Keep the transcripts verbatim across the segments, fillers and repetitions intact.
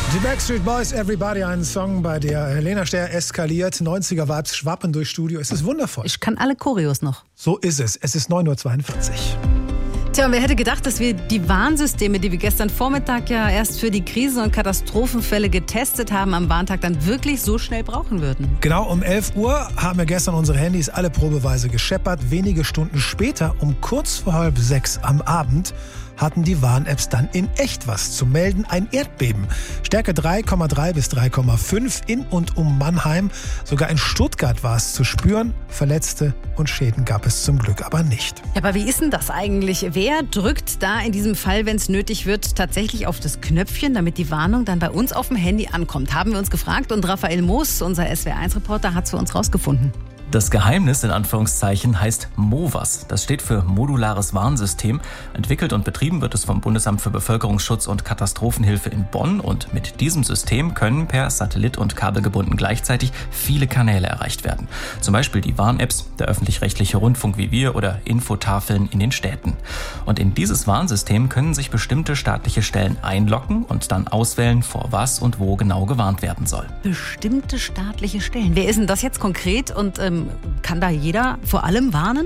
Die Backstreet Boys, Everybody, ein Song, bei der Helena Stehr eskaliert. neunziger-Vibes schwappen durchs Studio. Es ist wundervoll. Ich kann alle Choreos noch. So ist es. Es ist neun Uhr zweiundvierzig. Tja, und wer hätte gedacht, dass wir die Warnsysteme, die wir gestern Vormittag ja erst für die Krisen- und Katastrophenfälle getestet haben, am Warntag dann wirklich so schnell brauchen würden? Genau um elf Uhr haben wir gestern unsere Handys alle probeweise gescheppert. Wenige Stunden später, um kurz vor halb sechs am Abend, hatten die Warn-Apps dann in echt was zu melden. Ein Erdbeben. Stärke drei Komma drei bis drei Komma fünf in und um Mannheim. Sogar in Stuttgart war es zu spüren. Verletzte und Schäden gab es zum Glück aber nicht. Ja, aber wie ist denn das eigentlich? Wer drückt da in diesem Fall, wenn es nötig wird, tatsächlich auf das Knöpfchen, damit die Warnung dann bei uns auf dem Handy ankommt? Haben wir uns gefragt und Raphael Moos, unser S W R eins Reporter, hat es für uns rausgefunden. Das Geheimnis in Anführungszeichen heißt MOVAS. Das steht für Modulares Warnsystem. Entwickelt und betrieben wird es vom Bundesamt für Bevölkerungsschutz und Katastrophenhilfe in Bonn. Und mit diesem System können per Satellit und Kabel gebunden gleichzeitig viele Kanäle erreicht werden. Zum Beispiel die Warn-Apps, der öffentlich-rechtliche Rundfunk wie wir oder Infotafeln in den Städten. Und in dieses Warnsystem können sich bestimmte staatliche Stellen einloggen und dann auswählen, vor was und wo genau gewarnt werden soll. Bestimmte staatliche Stellen. Wer ist denn das jetzt konkret und ähm, kann da jeder vor allem warnen?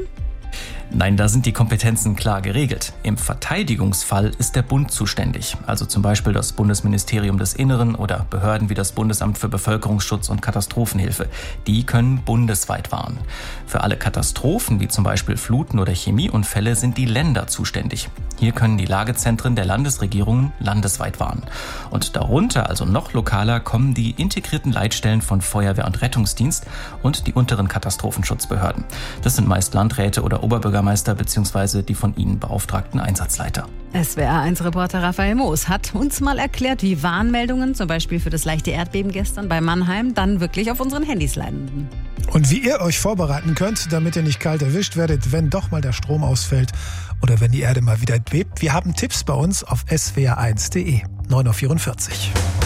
Nein, da sind die Kompetenzen klar geregelt. Im Verteidigungsfall ist der Bund zuständig, also zum Beispiel das Bundesministerium des Inneren oder Behörden wie das Bundesamt für Bevölkerungsschutz und Katastrophenhilfe. Die können bundesweit warnen. Für alle Katastrophen, wie zum Beispiel Fluten oder Chemieunfälle, sind die Länder zuständig. Hier können die Lagezentren der Landesregierungen landesweit warnen. Und darunter, also noch lokaler, kommen die integrierten Leitstellen von Feuerwehr und Rettungsdienst und die unteren Katastrophenschutzbehörden. Das sind meist Landräte oder Oberbürgermeister bzw. die von ihnen beauftragten Einsatzleiter. S W R eins Reporter Raphael Moos hat uns mal erklärt, wie Warnmeldungen, zum Beispiel für das leichte Erdbeben gestern bei Mannheim, dann wirklich auf unseren Handys landen. Und wie ihr euch vorbereiten könnt, damit ihr nicht kalt erwischt werdet, wenn doch mal der Strom ausfällt oder wenn die Erde mal wieder bebt. Wir haben Tipps bei uns auf S W R eins Punkt de. neun Uhr vierundvierzig.